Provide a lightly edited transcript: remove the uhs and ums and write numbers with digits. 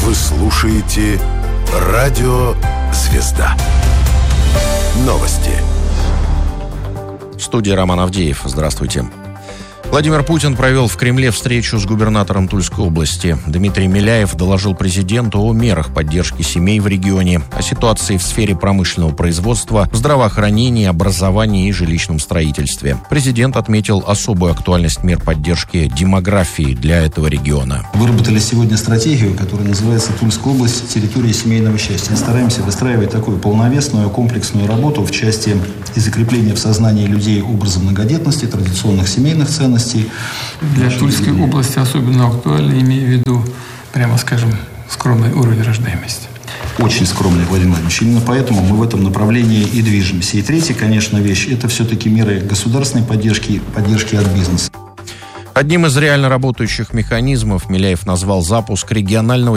Вы слушаете «Радио Звезда». Новости. В студии Роман Авдеев. Здравствуйте. Владимир Путин провел в Кремле встречу с губернатором Тульской области. Дмитрий Миляев доложил президенту о мерах поддержки семей в регионе, о ситуации в сфере промышленного производства, здравоохранении, образовании и жилищном строительстве. Президент отметил особую актуальность мер поддержки демографии для этого региона. Выработали сегодня стратегию, которая называется «Тульская область. Территория семейного счастья». Мы стараемся выстраивать такую полновесную, комплексную работу в части и закрепления в сознании людей образа многодетности, традиционных семейных ценностей. Для Тульской области особенно актуально, имея в виду, прямо скажем, скромный уровень рождаемости. Очень скромный, Владимир Владимирович. Именно поэтому мы в этом направлении и движемся. И третья, конечно, вещь – это все-таки меры государственной поддержки от бизнеса. Одним из реально работающих механизмов Миляев назвал запуск регионального